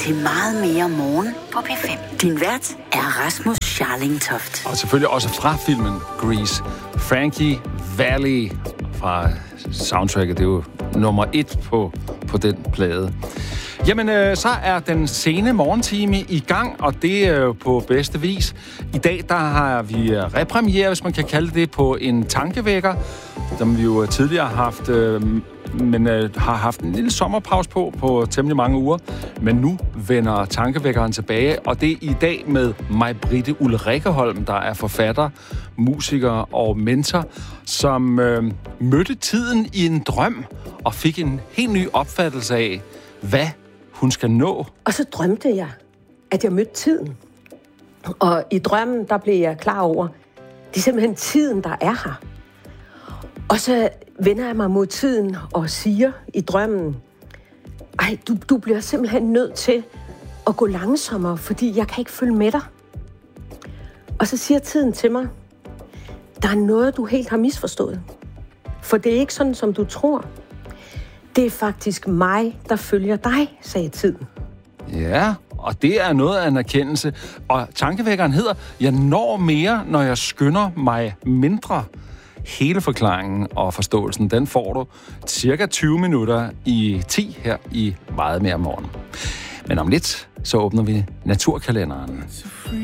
til Meget mere morgen på P5. Din vært er Rasmus Scharlingtoft. Og selvfølgelig også fra filmen Grease. Frankie Valli fra soundtracket. Det er jo nummer 1 på den plade. Jamen, så er den sene morgentime i gang, og det er jo på bedste vis. I dag, der har vi repremiere, hvis man kan kalde det, på en tankevækker, som vi jo tidligere har haft, men har haft en lille sommerpause på temmelig mange uger. Men nu vender tankevækkeren tilbage, og det er i dag med May-Britte Ulrikkeholm, der er forfatter, musiker og mentor, som mødte tiden i en drøm og fik en helt ny opfattelse af, hvad hun skal nå. Og så drømte jeg, at jeg mødte tiden. Og i drømmen, der blev jeg klar over, det er simpelthen tiden, der er her. Og så vender jeg mig mod tiden og siger i drømmen, ej, du bliver simpelthen nødt til at gå langsommere, fordi jeg kan ikke følge med dig. Og så siger tiden til mig, der er noget, du helt har misforstået. For det er ikke sådan, som du tror. Det er faktisk mig, der følger dig, sagde tiden. Ja, og det er noget af en erkendelse. Og tankevækkeren hedder, jeg når mere, når jeg skynder mig mindre. Hele forklaringen og forståelsen, den får du cirka 20 minutter i 10 her i Meget mere morgen. Men om lidt, så åbner vi naturkalenderen.